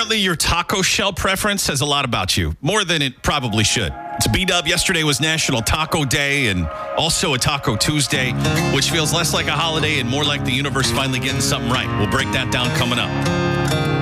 apparently your taco shell preference says a lot about you, more than it probably should. It's B-Dub. Yesterday was National Taco Day and also a Taco Tuesday, which feels less like a holiday and more like the universe finally getting something right. We'll break that down coming up.